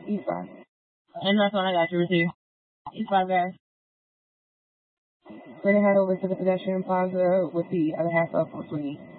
E5. And that's one I got you receive. E5, guys. We're going to head over to the pedestrian plaza with the other half of 420.